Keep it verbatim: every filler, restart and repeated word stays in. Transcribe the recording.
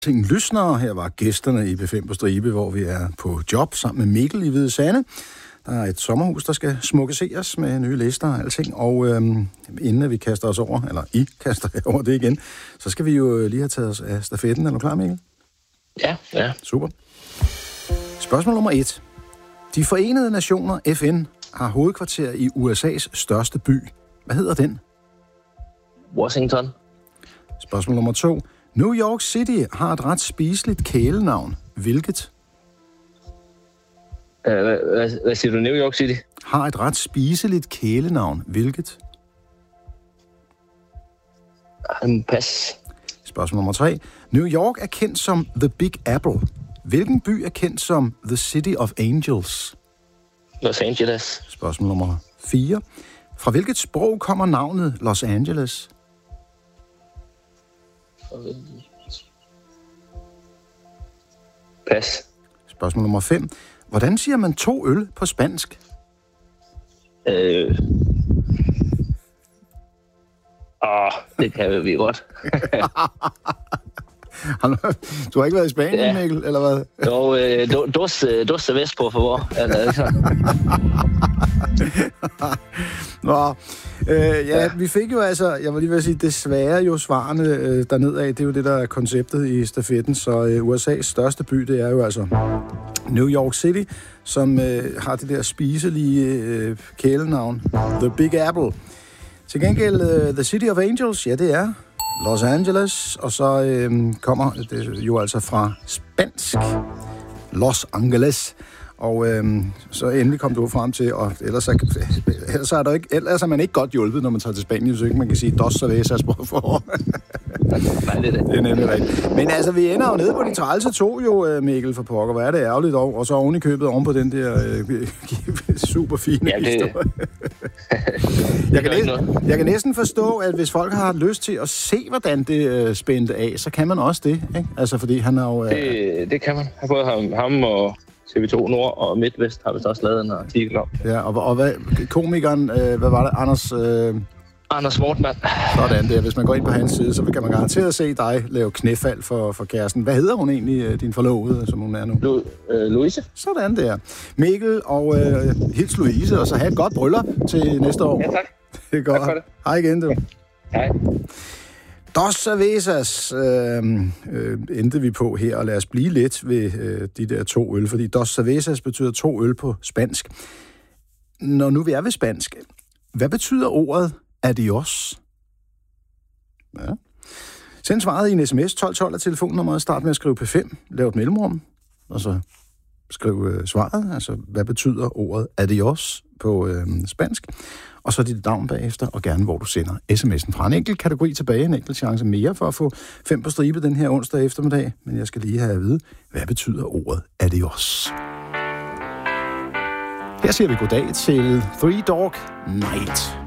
Ting Lysner. Her var gæsterne i B fem på stribe, hvor vi er på job sammen med Mikkel i Hvide Sande. Der er et sommerhus, der skal smukkeseres med nye lister og alting. Og øhm, inden vi kaster os over, eller I kaster over det igen, så skal vi jo lige have taget os af stafetten. Er du klar, Mikkel? Ja, ja. Super. Spørgsmål nummer et. De Forenede Nationer, F N, har hovedkvarter i U S A's største by. Hvad hedder den? Washington. Spørgsmål nummer to. New York City har et ret spiseligt kælenavn. Hvilket? Uh, hvad, hvad, hvad siger du? New York City? Har et ret spiseligt kælenavn. Hvilket? Um, pas. Spørgsmål nummer tre. New York er kendt som The Big Apple. Hvilken by er kendt som The City of Angels? Los Angeles. Spørgsmål nummer fire. Fra hvilket sprog kommer navnet Los Angeles? Pas. Spørgsmål nummer fem. Hvordan siger man to øl på spansk? Øh... Åh, det kan vi godt. Du har ikke været i Spanien, ja. Mikkel, eller hvad? Jo, øh, dos, dos vest på favor. Altså. Nå, øh, ja, ja, vi fik jo altså, jeg var lige ved at sige, desværre jo svarene øh, dernede af. Det er jo det, der er konceptet i stafetten. Så øh, U S A's største by, det er jo altså New York City, som øh, har det der spiselige øh, kælenavn, The Big Apple. Til gengæld, øh, The City of Angels, ja, det er Los Angeles, og så øh, kommer det jo altså fra spansk, Los Angeles. Og øh, så endelig kom du frem til, og ellers er, ellers er, der ikke, ellers er man ikke godt hjulpet, når man tager til Spanien, så ikke man kan sige dos cervezas på for. Nej, det er det. Det er nemlig rigtigt. Men altså, vi ender jo nede på de trælse to jo, Mikkel, for pokker. Hvad er det ærgerligt over? Og så oven i købet oven på den der øh, super fine ja, det... historie. jeg, kan næsten, jeg kan næsten forstå, at hvis folk har lyst til at se, hvordan det øh, spændte af, så kan man også det, ikke? Altså, fordi han har jo... Øh... Det, det kan man. Jeg har både ham, ham og... T V to Nord og Midtvest har vi så også lavet en artikel om. Ja, og, og hvad, komikeren, øh, hvad var det, Anders... Øh... Anders Mortmann. Sådan der. Hvis man går ind på hans side, så kan man garanteret se dig lave knæfald for, for kæresten. Hvad hedder hun egentlig, din forlovede, som hun er nu? Lu, øh, Louise. Sådan der. Mikkel og øh, hils Louise, og så have et godt bryllup til næste år. Ja, tak. Det er godt. Tak for det. Hej igen, du. Hej. Dos cervezas øh, øh, endte vi på her, og lad os blive lidt ved øh, de der to øl, fordi dos cervezas betyder to øl på spansk. Når nu vi er ved spansk, hvad betyder ordet adios? Ja. Send svaret i en sms, tolv tolv af telefonnummeret, start med at skrive P fem, lav et mellemrum, og så skriv øh, svaret, altså hvad betyder ordet adios på øh, spansk, og så dit navn bagefter, og gerne hvor du sender sms'en fra. En enkelt kategori tilbage, en enkelt chance mere for at få fem på stribe den her onsdag eftermiddag, men jeg skal lige have at vide, hvad betyder ordet adios? Her siger vi goddag til Three Dog Night.